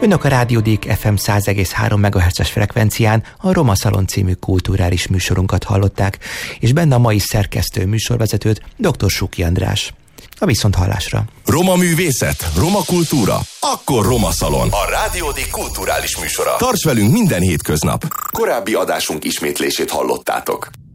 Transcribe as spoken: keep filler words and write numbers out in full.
Önök a Rádiódik ef em száz egész három megahertzes frekvencián a Roma Szalon című kulturális műsorunkat hallották, és benne a mai szerkesztő műsorvezetőt, dr. Suki András. A viszonthallásra. Roma művészet, roma kultúra, akkor Roma Szalon. A Rádiódik kulturális műsora. Tarts velünk minden hétköznap. Korábbi adásunk ismétlését hallottátok.